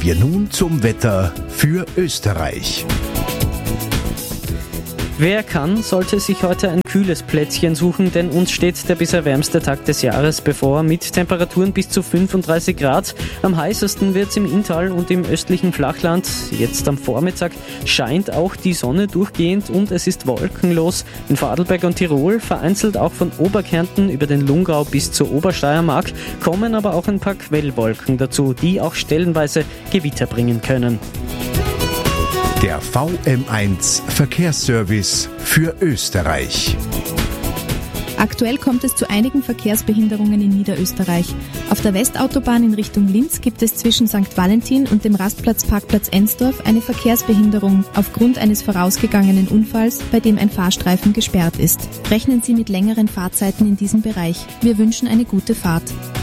wir nun zum Wetter für Österreich. Wer kann, sollte sich heute ein kühles Plätzchen suchen, denn uns steht der bisher wärmste Tag des Jahres bevor, mit Temperaturen bis zu 35 Grad. Am heißesten wird's im Inntal und im östlichen Flachland. Jetzt am Vormittag scheint auch die Sonne durchgehend und es ist wolkenlos. In Vorarlberg und Tirol, vereinzelt auch von Oberkärnten über den Lungau bis zur Obersteiermark, kommen aber auch ein paar Quellwolken dazu, die auch stellenweise Gewitter bringen können. Der VM1 Verkehrsservice für Österreich. Aktuell kommt es zu einigen Verkehrsbehinderungen in Niederösterreich. Auf der Westautobahn in Richtung Linz gibt es zwischen St. Valentin und dem Rastplatzparkplatz Ensdorf eine Verkehrsbehinderung aufgrund eines vorausgegangenen Unfalls, bei dem ein Fahrstreifen gesperrt ist. Rechnen Sie mit längeren Fahrzeiten in diesem Bereich. Wir wünschen eine gute Fahrt.